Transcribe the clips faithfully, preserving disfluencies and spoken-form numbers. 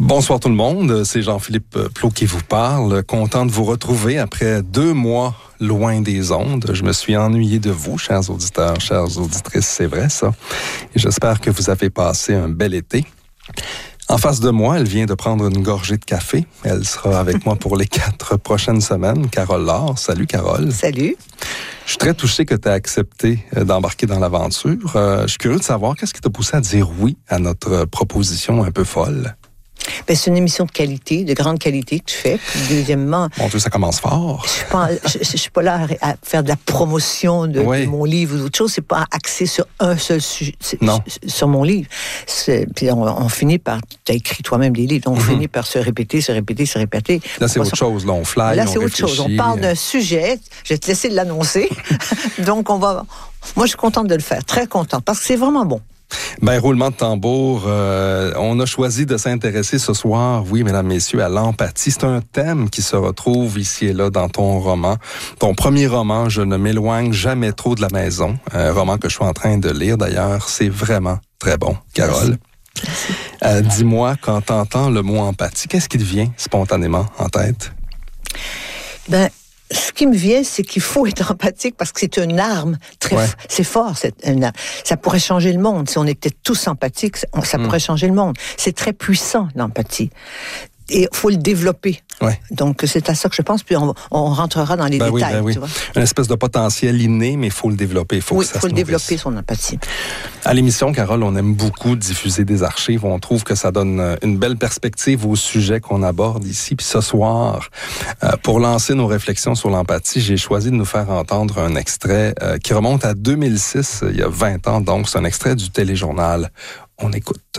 Bonsoir tout le monde, c'est Jean-Philippe Plot qui vous parle. Content de vous retrouver après deux mois loin des ondes. Je me suis ennuyé de vous, chers auditeurs, chères auditrices, c'est vrai ça. Et j'espère que vous avez passé un bel été. En face de moi, elle vient de prendre une gorgée de café. Elle sera avec moi pour les quatre prochaines semaines. Carole Laure. Salut, Carole. Salut. Je suis très touché que tu aies accepté d'embarquer dans l'aventure. Euh, je suis curieux de savoir qu'est-ce qui t'a poussé à dire oui à notre proposition un peu folle. Ben, c'est une émission de qualité, de grande qualité que tu fais. Puis, deuxièmement... Mon Dieu, ça commence fort. Je suis pas, je, je suis pas là à, à faire de la promotion de, oui. de mon livre ou d'autres choses. C'est pas axé sur un seul sujet, non. sur mon livre. C'est, puis on, on finit par... Tu as écrit toi-même des livres, donc on mm-hmm. finit par se répéter, se répéter, se répéter. Là, c'est autre chose. Là, on fly, Là, on c'est autre chose. On parle d'un sujet. Je vais te laisser l'annoncer. Donc, on va... Moi, je suis contente de le faire. Très contente. Parce que c'est vraiment bon. Ben, roulement de tambour, euh, on a choisi de s'intéresser ce soir, oui, mesdames, messieurs, à l'empathie. C'est un thème qui se retrouve ici et là dans ton roman. Ton premier roman, Je ne m'éloigne jamais trop de la maison, un roman que je suis en train de lire d'ailleurs. C'est vraiment très bon, Carole. Merci. Euh, dis-moi, quand t'entends le mot empathie, qu'est-ce qui te vient spontanément en tête? Ben... Ce qui me vient, c'est qu'il faut être empathique parce que c'est une arme très, ouais. f- c'est fort, c'est une arme. Ça pourrait changer le monde. Si on était tous empathiques, ça pourrait mmh. changer le monde. C'est très puissant, l'empathie. Et il faut le développer. Ouais. Donc, c'est à ça que je pense, puis on, on rentrera dans les ben détails. Oui, ben oui. Tu vois? Une espèce de potentiel inné, mais il faut le développer. Il faut oui, il faut le développer, son empathie. À l'émission, Carole, on aime beaucoup diffuser des archives. On trouve que ça donne une belle perspective au sujet qu'on aborde ici. Puis ce soir, euh, pour lancer nos réflexions sur l'empathie, j'ai choisi de nous faire entendre un extrait euh, qui remonte à deux mille six, il y a vingt ans. Donc, c'est un extrait du téléjournal. On écoute.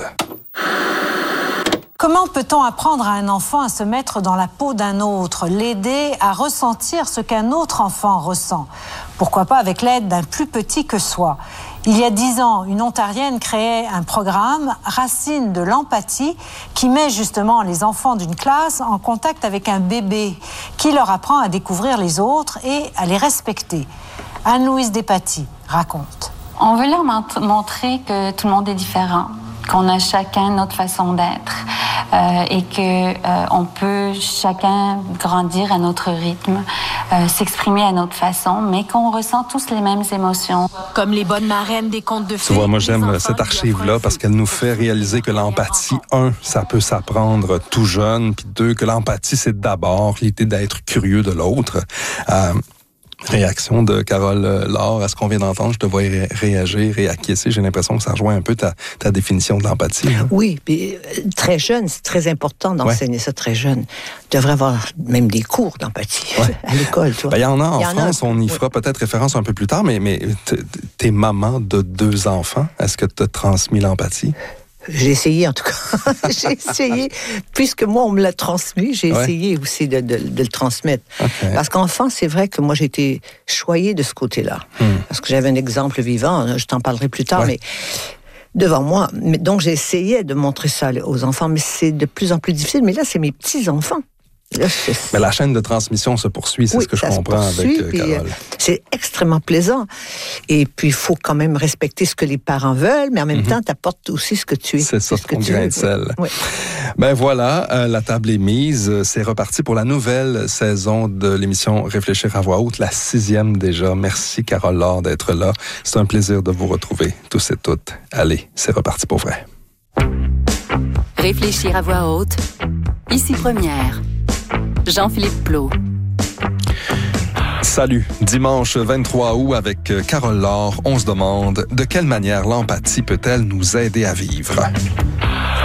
Comment peut-on apprendre à un enfant à se mettre dans la peau d'un autre, l'aider à ressentir ce qu'un autre enfant ressent? Pourquoi pas avec l'aide d'un plus petit que soi? Il y a dix ans, une Ontarienne créait un programme, Racines de l'empathie, qui met justement les enfants d'une classe en contact avec un bébé, qui leur apprend à découvrir les autres et à les respecter. Anne-Louise Despatie raconte. On veut leur montrer que tout le monde est différent, qu'on a chacun notre façon d'être euh, et que euh, on peut chacun grandir à notre rythme, euh, s'exprimer à notre façon, mais qu'on ressent tous les mêmes émotions. Comme les bonnes marraines des contes de fées. Tu vois, moi j'aime cette archive-là parce qu'elle nous fait réaliser que l'empathie, un, ça peut s'apprendre tout jeune, puis deux, que l'empathie, c'est d'abord l'idée d'être curieux de l'autre. Euh, Réaction de Carole Laure à ce qu'on vient d'entendre. Je te vois ré- réagir, réacquiescer. J'ai l'impression que ça rejoint un peu ta, ta définition de l'empathie. Hein? Oui, puis très jeune, c'est très important d'enseigner ouais. ça très jeune. Tu devrais avoir même des cours d'empathie ouais. à l'école. Tu vois. Ben, il y en a en y France, en a. On y fera oui. peut-être référence un peu plus tard, mais, mais t'es maman de deux enfants. Est-ce que tu as transmis l'empathie? J'ai essayé, en tout cas. j'ai essayé. Puisque moi, on me l'a transmis, j'ai ouais. essayé aussi de, de, de le transmettre. Okay. Parce qu'enfant, c'est vrai que moi, j'ai été choyée de ce côté-là. Hmm. Parce que j'avais un exemple vivant, je t'en parlerai plus tard, ouais. mais devant moi. Mais, donc, j'ai essayé de montrer ça aux enfants, mais c'est de plus en plus difficile. Mais là, c'est mes petits-enfants. Là, mais la chaîne de transmission se poursuit, c'est oui, ce que je comprends poursuit, avec euh, Carole. C'est extrêmement plaisant. Et puis, il faut quand même respecter ce que les parents veulent, mais en même mm-hmm. temps, tu apportes aussi ce que tu es. C'est ça, ce ton grain de sel. Oui. Ben voilà, euh, la table est mise. C'est reparti pour la nouvelle saison de l'émission Réfléchir à voix haute, la sixième déjà. Merci, Carole Laure, d'être là. C'est un plaisir de vous retrouver, tous et toutes. Allez, c'est reparti pour vrai. Réfléchir à voix haute, ici Première. Jean-Philippe Plot. Salut. Dimanche vingt-trois août avec Carole Laure, on se demande de quelle manière l'empathie peut-elle nous aider à vivre?